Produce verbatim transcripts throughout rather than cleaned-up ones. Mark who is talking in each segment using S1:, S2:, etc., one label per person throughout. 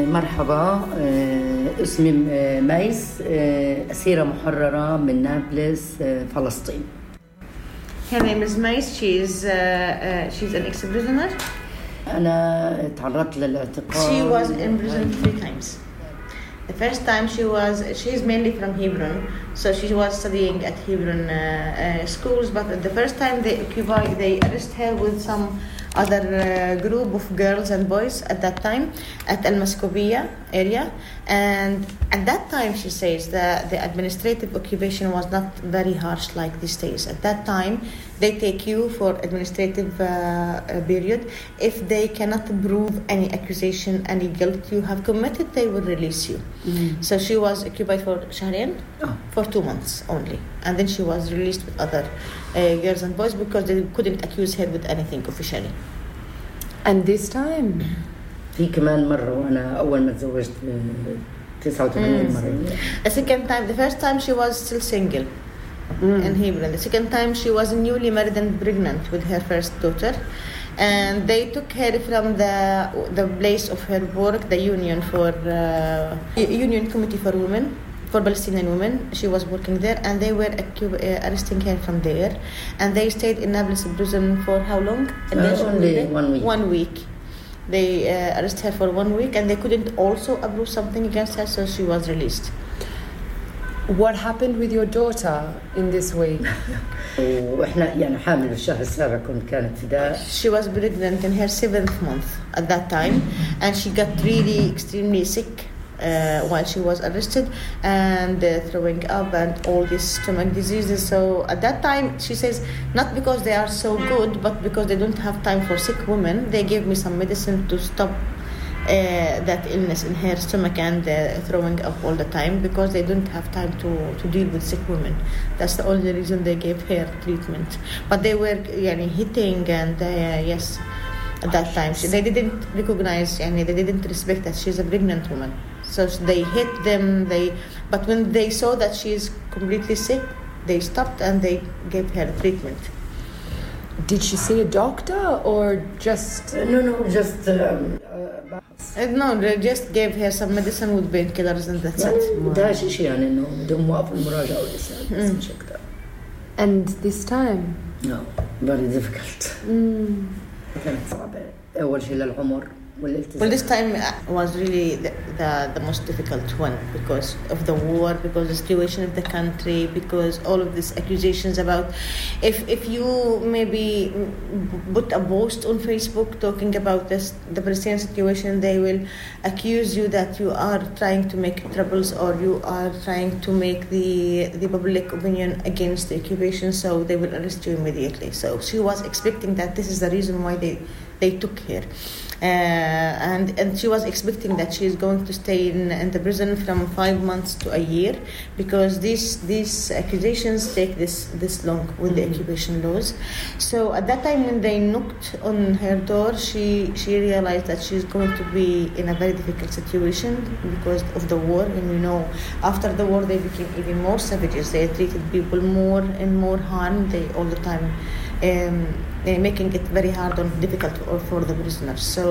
S1: مرحبا، اسمي ميس، أسيرة محررة من نابلس، فلسطين.
S2: Her name is Mais. She is uh, uh, she's an ex-prisoner.
S1: أنا تعرضت للاعتقال.
S2: She was in prison three times. The first time she was, she's mainly from Hebron, so she was studying at Hebron uh, uh, schools. But the first time they occupy, they arrest her with some other uh, group of girls and boys at that time at Al Mascobia area, and at that time she says that the administrative occupation was not very harsh like these days. At that time they take you for administrative uh, period. If they cannot prove any accusation, any guilt you have committed, they will release you. Mm-hmm. So she was occupied for Shahrain, oh. for two months only, and then she was released with other uh, girls and boys because they couldn't accuse her with anything officially.
S3: And this time
S1: في كمان مرة وأنا أول ما تزوجت تسعة وثمانين مرة.
S2: The second time, the first time she was still single mm. in Hebron. The second time she was newly married and pregnant with her first daughter, and they took her from the the place of her work, the Union for uh, Union Committee for Women. For Palestinian women, she was working there, and they were acu- uh, arresting her from there, and they stayed in Nablus prison for how long?
S1: Uh, only one week.
S2: One week. They uh, arrested her for one week, and they couldn't also approve something against her, so she was released.
S3: What happened with your daughter in this week?
S1: وإحنا يعني حامل بالشهر السابع كنت كانت فداء.
S2: She was pregnant in her seventh month at that time, and she got really extremely sick. Uh, while she was arrested, and uh, throwing up and all these stomach diseases. So at that time, she says, not because they are so good, but because they don't have time for sick women, they gave me some medicine to stop uh, that illness in her stomach and uh, throwing up all the time, because they don't have time to, to deal with sick women. That's the only reason they gave her treatment. But they were yani, hitting and uh, yes, at that time. She, they didn't recognize, yani, they didn't respect that she's a pregnant woman. So they hit them, they, but when they saw that she is completely sick, they stopped and they gave her treatment.
S3: Did she see a doctor or just...
S1: Uh, no, no, just... Um, uh,
S2: no, they just gave her some medicine with painkillers and that's it.
S1: ده شيء يعني إنه بدهم موقف المراجعة والإسناد مش أكتر.
S3: And this time?
S1: No, very difficult.
S3: Mm.
S1: كانت صعبة. أول شيء للعمر.
S2: Well, this time was really the, the, the most difficult one because of the war, because the situation of the country, because all of these accusations about if if you maybe put a post on Facebook talking about this the Palestinian situation, they will accuse you that you are trying to make troubles or you are trying to make the the public opinion against the occupation, so they will arrest you immediately. So she was expecting that this is the reason why they they took her. Uh, and and she was expecting that she is going to stay in, in the prison from five months to a year because these these accusations take this this long with the occupation laws. So at that time when they knocked on her door, she she realized that she's going to be in a very difficult situation because of the war. And you know, after the war they became even more savages. They treated people more and more harm. They all the time. Um, Uh, making it very hard and difficult for, for the prisoners. So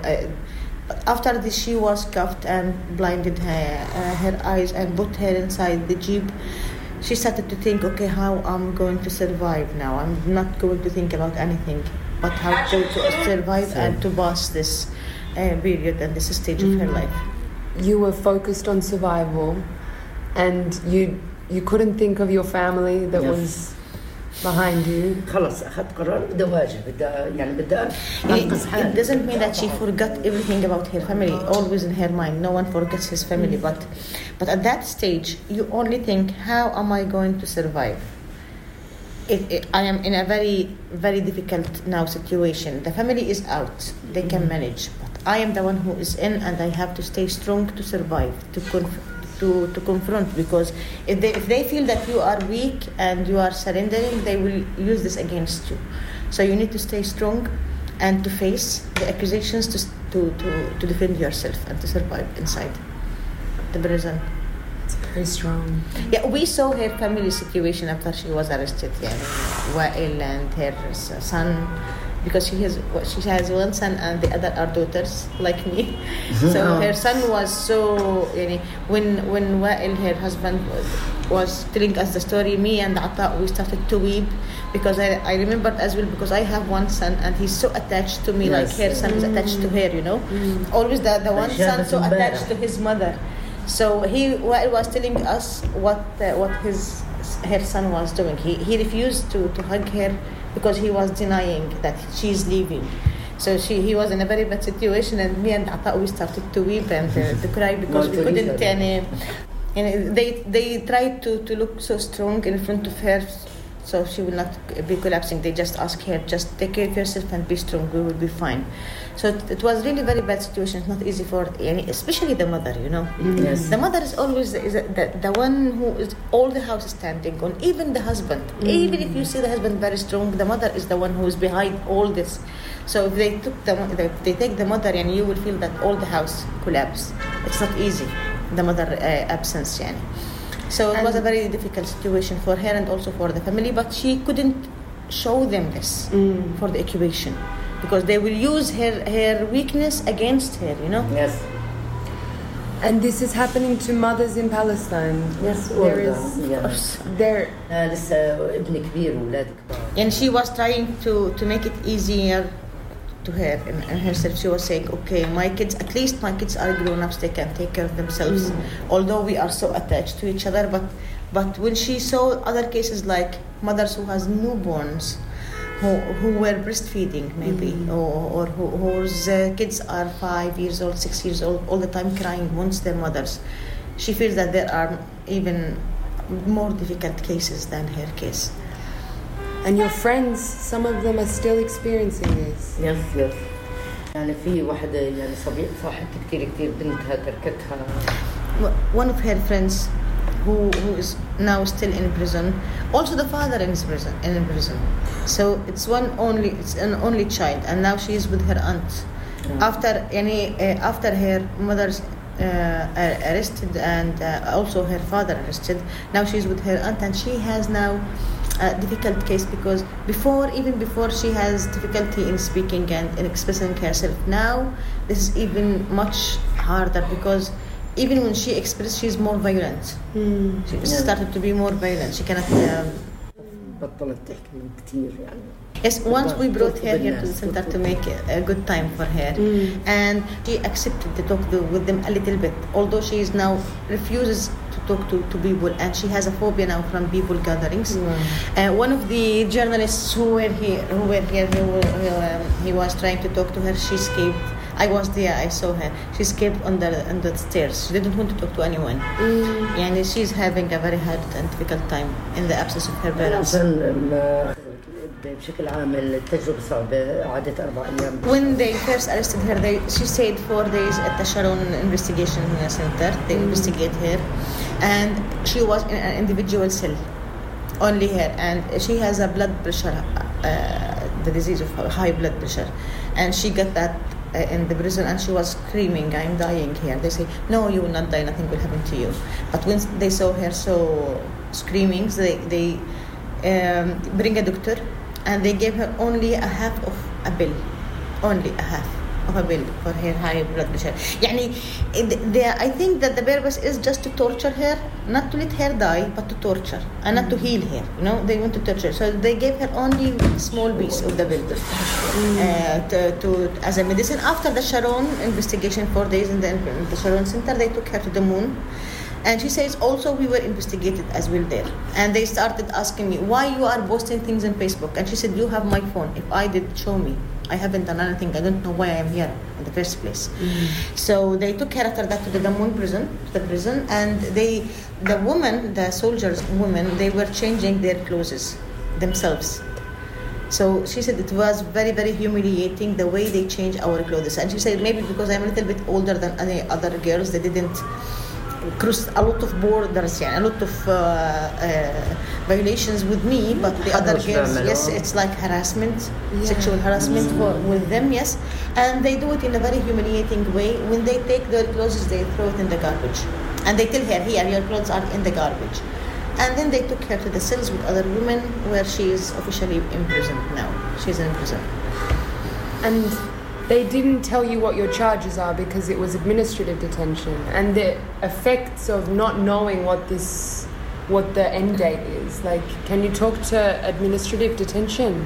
S2: uh, after this, she was cuffed and blinded her, uh, her eyes and put her inside the jeep. She started to think, okay, how I'm going to survive now? I'm not going to think about anything, but how to, to survive and to pass this uh, period and this stage mm. of her life.
S3: You were focused on survival, and you you couldn't think of your family that yes. was behind you.
S1: خلاص أخذت قرار بدي أواجه بدي يعني بدي أنقذ حالي.
S2: It doesn't mean that she forgot everything about her family. Always in her mind, no one forgets his family. Mm. But, but at that stage, you only think, how am I going to survive? It, it, I am in a very, very difficult now situation. The family is out; they can manage. But I am the one who is in, and I have to stay strong to survive, to conf- To, to confront, because if they if they feel that you are weak and you are surrendering, they will use this against you. So you need to stay strong and to face the accusations to to to, to defend yourself and to survive inside the prison.
S3: It's very strong.
S2: Yeah, we saw her family situation after she was arrested. Yeah, Wael and her son because she has she has one son and the other are daughters like me. So her son was so, you know, when when Wael, her husband, was, was telling us the story, me and Ata, we started to weep because I, I remembered as well, because I have one son and he's so attached to me, yes, like her son mm. is attached to her, you know. Mm. Always the, the one son so attached to his mother. So he Wael was telling us what uh, what his her son was doing. He he refused to, to hug her because he was denying that she's leaving. So she he was in a very bad situation, and me and Ata, we started to weep and uh, to cry because we couldn't. And, and they they tried to, to look so strong in front of her, so she will not be collapsing. They just asked her, just take care of yourself and be strong, we will be fine. So it, it was really very bad situation. It's not easy for, especially the mother, you know.
S1: Yes.
S2: The mother is always is the, the one who is all the house is standing on, even the husband. Mm. Even if you see the husband very strong, the mother is the one who is behind all this. So if they took the if they take the mother, and you will feel that all the house collapse. It's not easy, the mother uh, absence, yani. So it and was a very difficult situation for her and also for the family, but she couldn't show them this mm. for the occupation, because they will use her, her weakness against her, you know?
S1: Yes.
S3: And this is happening to mothers in Palestine.
S1: Yes,
S3: there is,
S1: yes.
S3: There.
S2: And she was trying to, to make it easier to her and, and herself. She was saying, okay, my kids, at least my kids are grown-ups, they can take care of themselves. Mm. Although we are so attached to each other, but but when she saw other cases like mothers who has newborns, who who were breastfeeding maybe, mm. or, or who, whose uh, kids are five years old, six years old, all the time crying, wants their mothers, she feels that there are even more difficult cases than her case.
S3: And your friends, some of them are still experiencing this.
S1: Yes, yes. يعني في واحدة يعني صبي صاحبتي كتير كتير بنتها تركتها.
S2: One of her friends, who who is now still in prison, also the father in prison in prison. So it's one only it's an only child, and now she is with her aunt. Mm. After any uh, after her mother's uh, arrested and uh, also her father arrested, now she's with her aunt, and she has now a difficult case, because before, even before, she has difficulty in speaking and in expressing herself. Now this is even much harder, because even when she expresses, she's more violent. Mm. She yeah. started to be more violent. She cannot um, Yes, once we brought her here to the center to make a good time for her, mm. and she accepted to talk with them a little bit, although she is now refuses to talk to, to people, and she has a phobia now from people gatherings. Mm. Uh, one of the journalists who were here, who were here, who, who, um, he was trying to talk to her. She escaped. I was there. I saw her. She escaped on the on the stairs. She didn't want to talk to anyone. Mm. And she's having a very hard and difficult time in the absence of her parents.
S1: بشكل عام التجربة صعبة. عادت أربع أيام.
S2: When they first arrested her, they, she stayed four days at the Sharon Investigation Center. They mm. investigate her, and she was in an individual cell, only her, and she has a blood pressure, uh, the disease of high blood pressure, and she got that uh, in the prison, and she was screaming, "I'm dying here." They say, "No, you will not die. Nothing will happen to you." But when they saw her so screaming, they they um, bring a doctor. And they gave her only a half of a pill, only a half of a pill for her high blood pressure. يعني, they, I think that the purpose is just to torture her, not to let her die, but to torture and not to heal her. You know, they want to torture. So they gave her only a small piece of the pill uh, to, to as a medicine. After the Sharon investigation, four days in the, in the Sharon Center, they took her to the moon. And she says also we were investigated as well there. And they started asking me, why you are posting things on Facebook? And she said, you have my phone. If I did, show me. I haven't done anything. I don't know why I am here in the first place. Mm. So they took her after that to the Damoun prison, to the prison, and they, the women, the soldiers, women, they were changing their clothes themselves. So she said it was very, very humiliating the way they change our clothes. And she said maybe because I'm a little bit older than any other girls, they didn't cross a lot of borders, yeah, a lot of uh, uh, violations with me, but the other girls, yes, it's like harassment, yeah. sexual harassment for, with them, yes, and they do it in a very humiliating way. When they take their clothes, they throw it in the garbage, and they tell her, here, your clothes are in the garbage. And then they took her to the cells with other women, where she is officially imprisoned now. She's in prison.
S3: and they didn't tell you what your charges are because it was administrative detention, and the effects of not knowing what this, what the end date is. Like, can you talk to administrative detention?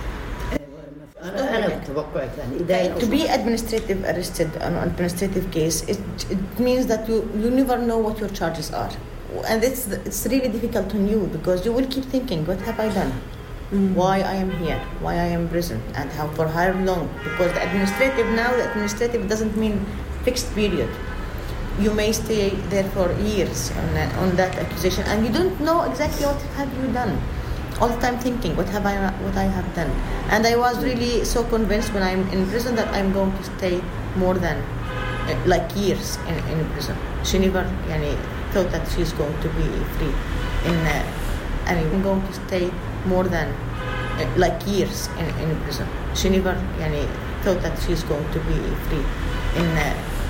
S1: أنا بتوقعك يعني إذا
S2: To be administrative arrested on an administrative case, it, it means that you, you never know what your charges are. And it's, it's really difficult on you because you will keep thinking, what have I done? Mm. Why I am here? Why I am in prison? And how for how long? Because the administrative now, the administrative doesn't mean fixed period. You may stay there for years on, that, on that accusation, and you don't know exactly what have you done. All the time thinking, what have I, what I have done? And I was really so convinced when I'm in prison that I'm going to stay more than uh, like years in, in prison. She never yani, thought that she's going to be free. In, uh, and I'm going to stay more than uh, like years in, in prison. She never yani, thought that she's going to be free. In, uh,